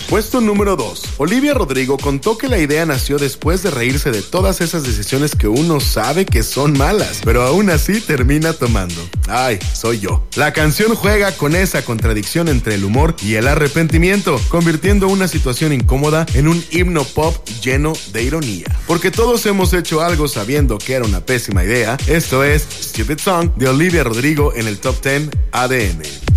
Puesto número 2. Olivia Rodrigo contó que la idea nació después de reírse de todas esas decisiones que uno sabe que son malas, pero aún así termina tomando. Ay, soy yo. La canción juega con esa contradicción entre el humor y el arrepentimiento, convirtiendo una situación incómoda en un himno pop lleno de ironía. Porque todos hemos hecho algo sabiendo que era una pésima idea. Esto es Stupid Song de Olivia Rodrigo en el Top 10 ADN.